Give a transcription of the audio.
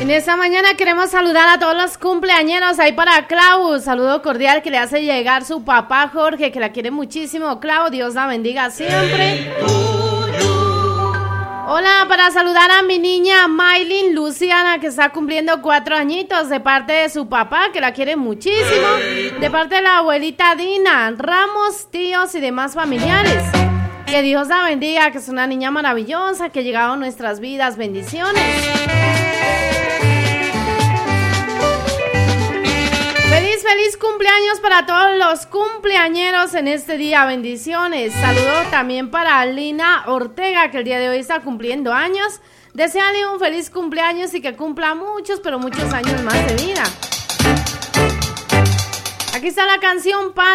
En esta mañana queremos saludar a todos los cumpleañeros ahí para Clau. Saludo cordial que le hace llegar su papá Jorge, que la quiere muchísimo. Clau, Dios la bendiga siempre. Hola, para saludar a mi niña Maylin Luciana, que está cumpliendo 4 añitos, de parte de su papá, que la quiere muchísimo, de parte de la abuelita Dina, Ramos, tíos y demás familiares. Que Dios la bendiga, que es una niña maravillosa, que ha llegado a nuestras vidas. Bendiciones. Feliz cumpleaños para todos los cumpleañeros en este día. Bendiciones. Saludo también para Lina Ortega, que el día de hoy está cumpliendo años. Deseale un feliz cumpleaños y que cumpla muchos, pero muchos años más de vida. Aquí está la canción para